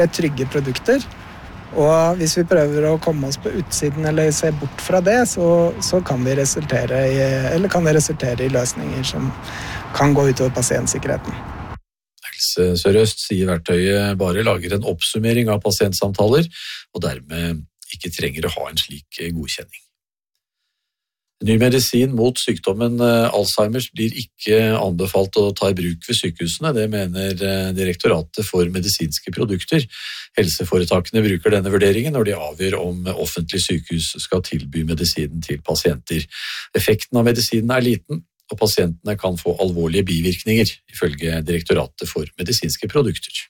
trygge produkter. Og hvis vi prøver å komme oss på utsiden eller se bort fra det, så kan det resultere i løsninger som kan gå utover pasientsikkerheten. Helse Sør-Øst sier verktøyet bare lager en oppsummering av pasientsamtaler, og dermed ikke trenger å ha en slik godkjenning. Ny medisin mot sykdommen Alzheimers blir ikke anbefalt å ta i bruk ved sykehusene, det mener Direktoratet for medisinske produkter. Helseforetakene bruker denne vurderingen når de avgjør om offentlig sykehus skal tilby medisinen til pasienter. Effekten av medisinen er liten, og pasientene kan få alvorlige bivirkninger, ifølge Direktoratet for medisinske produkter.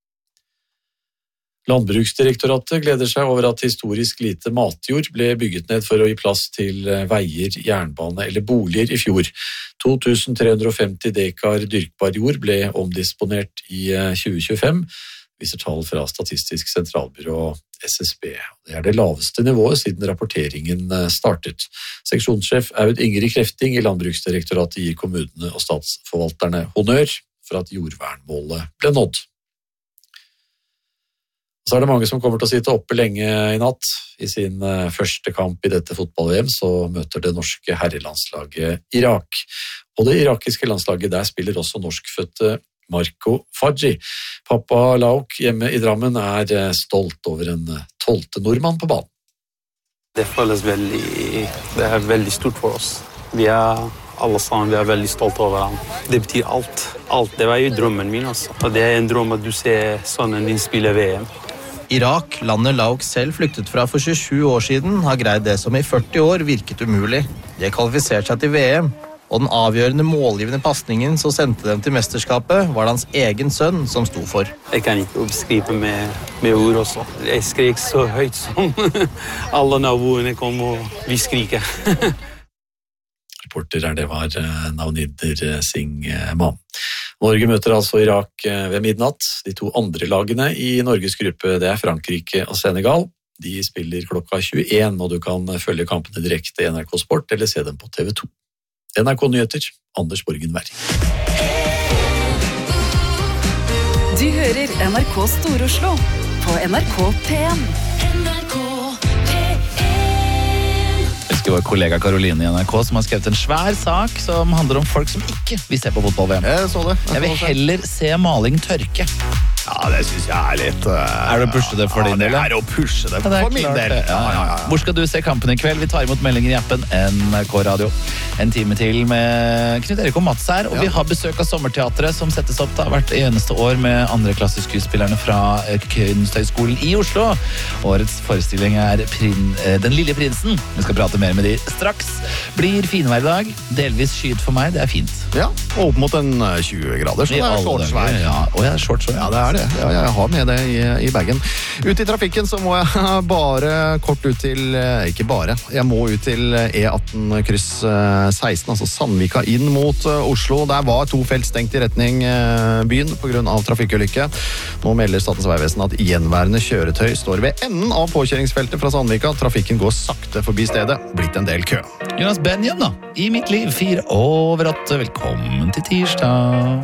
Landbruksdirektoratet gleder seg over at historisk lite matjord ble bygget ned for å gi plass til veier, jernbane eller boliger i fjor. 2350 dekar dyrkbar jord ble omdisponert i 2025, viser tall fra Statistisk sentralbyrå SSB. Det er det laveste nivået siden rapporteringen startet. Seksjonssjef Aud Ingrid Krefting i Landbruksdirektoratet gir kommunene og statsforvalterne honnør for at jordvernmålet ble nådd. Så er det mange som kommer til å sitte oppe lenge i natt. I sin første kamp i dette fotball-VM så møter det norske herrelandslaget Irak. Og det irakiske landslaget der spiller også norskfødte Marco Fadji. Pappa Lauk hjemme i Drammen er stolt over en 12. nordmann på banen. Det føles det er veldig stort for oss. Vi er alle sammen, vi er veldig stolte over ham. Det betyr alt. Alt, det var jo drømmen min også. Og det er en drøm at du ser sønnen din spille VM. Irak, landet Lauk selv flyktet fra for 27 år siden, har greid det som i 40 år virket umulig. De har kvalifisert seg til VM, og den avgjørende målgivende pasningen som sendte dem til mesterskapet, var hans egen sønn som sto for. Jeg kan ikke beskrive med ord også. Jeg skrek så høyt som alle naboene kom, og vi skriker. Reporter det var Navnider Singh Mann. Norge møter altså Irak ved midnatt. De to andre lagene i Norges gruppe, det er Frankrike og Senegal. De spiller klokka 21, og du kan følge kampene direkte i NRK Sport eller se dem på TV 2. NRK Nyheter, Anders Borgen Werring. Du hører NRK Stor-Oslo på NRK P1. Vår kollega Karoline i NRK som har skrevet en svær sak som handler om folk som ikke vil se på fotball-VM. Jeg så det. Jeg vil heller se maling tørke. Ja, det synes jeg er litt... Er det å pushe det for din del? Ja, det er å pushe det for min del. Ja. Hvor skal du se kampen i kveld? Vi tar imot meldinger i appen NRK Radio. En time til med Knut Erik og Mats her, og vi har besøk av Sommerteatret som settes opp da hvert eneste år med andre klasseskuespillerne fra Kunsthøgskolen i Oslo. Årets forestilling er Den lille prinsen. Vi skal prate mer med de straks. Blir finvær i dag, delvis skyet for meg, det er fint. Ja, og opp mot en 20 grader, så det er shortsvær. Ja, og jeg er shortsvær. Ja, det er det. Ja, jeg har med det i bagen. Ut i trafikken så må jeg bare kort ut til, ikke bare, jeg må ut til E18 kryss 16, altså Sandvika inn mot Oslo. Der var 2 felt stengt i retning byen på grunn av trafikkulykke. Nå melder Statens vegvesen at gjenværende kjøretøy står ved enden av påkjøringsfeltet fra Sandvika. Trafikken går sakte forbi stedet, blitt en del kø. Jonas Benjamin da, i mitt liv, 7:04. Velkommen til tirsdag.